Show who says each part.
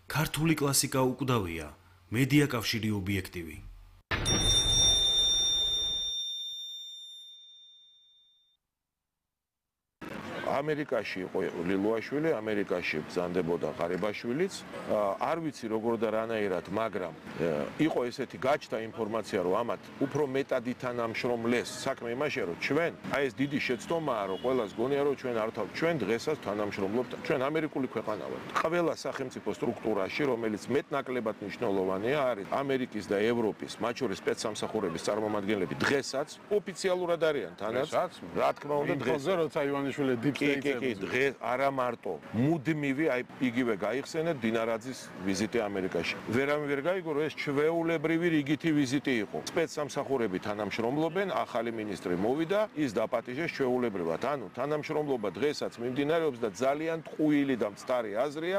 Speaker 1: ქართული კლასიკა უკვდავია, მედია კავშირი ობიექტივი.
Speaker 2: ამერიკაში იყო ლილუაშვილი, ამერიკაში ბრძანდებოდა ღარიბაშვილიც. არ ვიცი როგორ და რანაირად, მაგრამ იყო ესეთი გაჩნდა ინფორმაცია, რომ ამათ უფრო მეტად ითანამშრომლეს. საქმე იმაშია, რომ ჩვენ, აი ეს დიდი შეცდომაა, რომ ყველას გონია, რომ ჩვენ არ თავ ჩვენ დღესაც თანამშრომლობთ. ჩვენ ამერიკული ქვეყანა ვართ. ყველა სახელმწიფო სტრუქტურაში, რომელიც მეტნაკლებად მნიშვნელოვანია, არის ამერიკის და ევროპის, მათ შორის სპეცსამსახურების წარმომადგენლები დღესაც ოფიციალურად არიან თანაც. რა თქმა უნდა,
Speaker 3: დღესაც როცა ივანიშვილი
Speaker 2: კი, დღეს არა მარტო, მუდმივი, აი იგივე გაიხსენეთ დინარაძის ვიზიტი ამერიკაში. ვერავინ ვერ გაიგო, რომ ეს ჩვეულებრივი რიგითი ვიზიტი იყო. სპეცსამსახურები თანამშრომლობენ, ახალი მინისტრი მოვიდა, ის დაპატიჟეს ჩვეულებრივად. ანუ თანამშრომლობა დღესაც მიმდინარეობს და ძალიან ტყუილი და მწდარი აზრია